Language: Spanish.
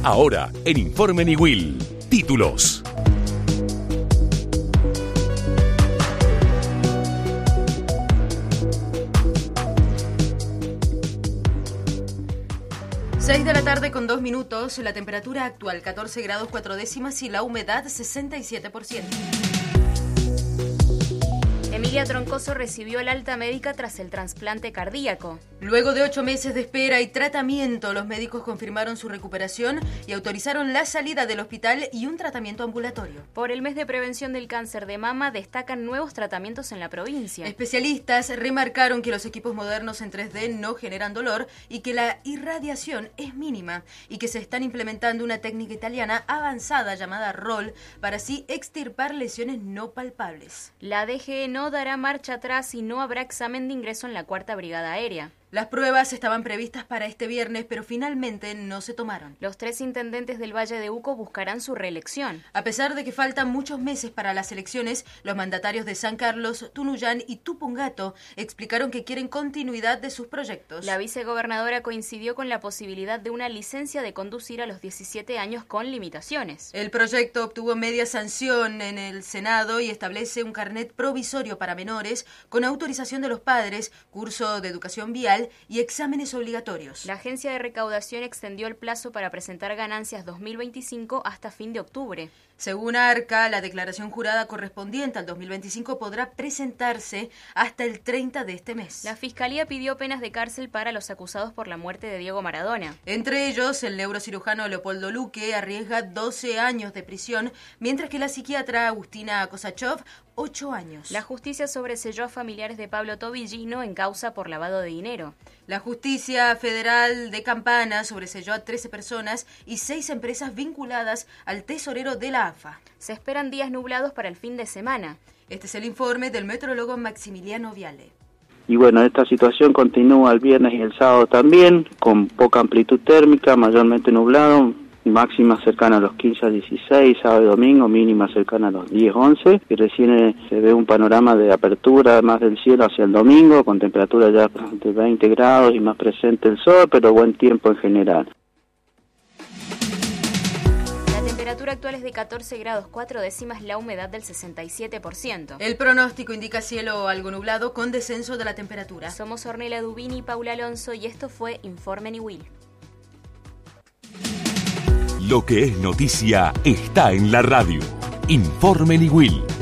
Ahora, en Informe Niwil, títulos. Seis de la tarde con 2 minutos, la temperatura actual 14 grados 4 décimas y la humedad 67%. Emilia Troncoso recibió el alta médica tras el trasplante cardíaco. Luego de 8 meses de espera y tratamiento, los médicos confirmaron su recuperación y autorizaron la salida del hospital y un tratamiento ambulatorio. Por el mes de prevención del cáncer de mama, destacan nuevos tratamientos en la provincia. Especialistas remarcaron que los equipos modernos en 3D no generan dolor y que la irradiación es mínima y que se están implementando una técnica italiana avanzada llamada ROL para así extirpar lesiones no palpables. La DGE no dará marcha atrás y no habrá examen de ingreso en la 4ª Brigada Aérea. Las pruebas estaban previstas para este viernes, pero finalmente no se tomaron. Los 3 intendentes del Valle de Uco buscarán su reelección. A pesar de que faltan muchos meses para las elecciones, los mandatarios de San Carlos, Tunuyán y Tupungato explicaron que quieren continuidad de sus proyectos. La vicegobernadora coincidió con la posibilidad de una licencia de conducir a los 17 años con limitaciones. El proyecto obtuvo media sanción en el Senado y establece un carnet provisorio para menores con autorización de los padres, curso de educación vial y exámenes obligatorios. La Agencia de Recaudación extendió el plazo para presentar ganancias 2025 hasta fin de octubre. Según ARCA, la declaración jurada correspondiente al 2025 podrá presentarse hasta el 30 de este mes. La Fiscalía pidió penas de cárcel para los acusados por la muerte de Diego Maradona. Entre ellos, el neurocirujano Leopoldo Luque arriesga 12 años de prisión, mientras que la psiquiatra Agustina Kosachov 8 años. La justicia sobreseyó a familiares de Pablo Tobillino en causa por lavado de dinero. La justicia federal de Campana sobreseyó a 13 personas y 6 empresas vinculadas al tesorero de la AFA. Se esperan días nublados para el fin de semana. Este es el informe del metrólogo Maximiliano Viale. Y bueno, esta situación continúa el viernes y el sábado también, con poca amplitud térmica, mayormente nublado, máxima cercana a los 15 a 16, sábado y domingo, mínima cercana a los 10, 11, y recién se ve un panorama de apertura más del cielo hacia el domingo, con temperatura ya de 20 grados y más presente el sol, pero buen tiempo en general. La temperatura actual es de 14 grados 4 décimas, la humedad del 67%. El pronóstico indica cielo algo nublado con descenso de la temperatura. Somos Ornella Dubini y Paula Alonso y esto fue Informe Niwil. Lo que es noticia está en la radio. Informe Niwil.